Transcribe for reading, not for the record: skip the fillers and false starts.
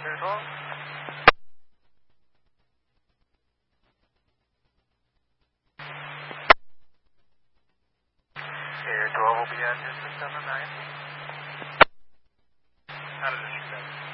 Clear 12. Air 12 will be at distance 79. How did it shoot that?